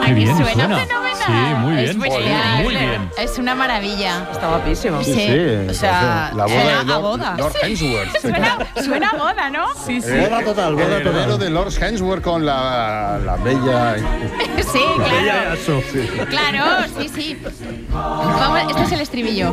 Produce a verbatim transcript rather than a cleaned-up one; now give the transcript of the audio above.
Qué Aquí bien suena, suena. fenomenal. Sí, muy bien. Es genial. Muy bien. Es una maravilla. Está guapísimo. Sí, o sea, la boda suena de Lord, a boda. Lord Hemsworth. Suena, suena a boda, ¿no? Sí, sí. Eh, Boda total, boda el heredero total. de Lord Hemsworth con la, la bella... Sí, claro. Ella y Aso. Claro, sí, sí. Vamos, este es el estribillo.